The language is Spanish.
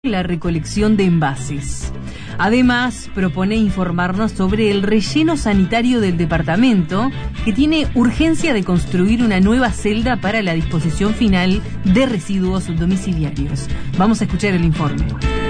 la recolección de envases. Además, propone informarnos sobre el relleno sanitario del departamento, que tiene urgencia de construir una nueva celda para la disposición final de residuos domiciliarios. Vamos a escuchar el informe.